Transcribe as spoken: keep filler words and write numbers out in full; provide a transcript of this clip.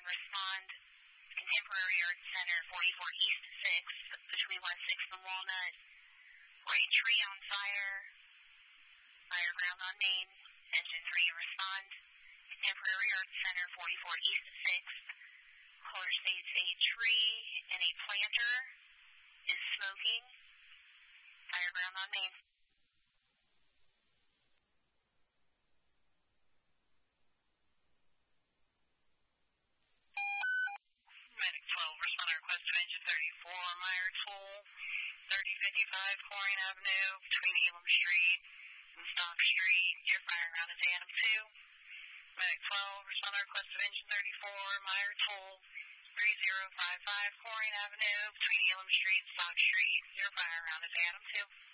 respond. Contemporary Art Center, forty-four East sixth, between one sixth and Walnut. Right tree on fire. Fire ground on main. Engine three, respond. Contemporary Art Center, forty-four East sixth. Caller states a tree and a planter is smoking. Fire ground on main. Medic twelve, respond to request of engine thirty-four, Meyer Tool, thirty fifty-five Chlorine Avenue, between Elam Street and Stock Street. Your fire ground is Adam two. Medic twelve, respond to request of engine thirty-four, Meyer Tool, three zero five five Chlorine Avenue, between Elam Street and Stock Street. Your fire ground is Adam two.